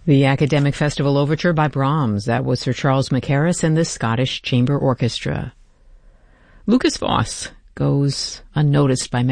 The Academic Festival Overture by Brahms. That was Sir Charles Mackerras and the Scottish Chamber Orchestra. Lucas Voss goes unnoticed by many.